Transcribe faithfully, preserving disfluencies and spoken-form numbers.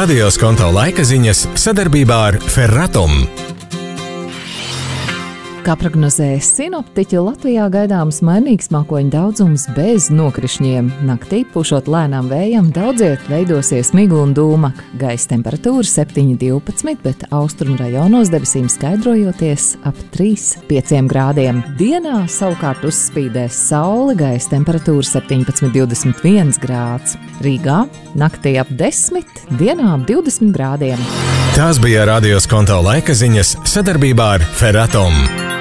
Radio Skonto laika ziņas sadarbībā ar Ferratum. Kā prognozēja sinoptiķi, Latvijā gaidāms mainīgs mākoņu daudzums bez nokrišņiem. Naktī, pušot lēnām vējam, daudziet veidosies migla un dūma. Gaisa temperatūra septiņi divpadsmit, bet austrumu rajonos debesīm skaidrojoties ap trīs pieciem grādiem. Dienā savukārt uzspīdēs saule, gaisa temperatūra septiņpadsmit divdesmit viens grāds. Rīgā naktī ap desmit, dienā ap divdesmit grādiem. Tās bija Radio Skonto laika ziņas sadarbībā ar Ferratum.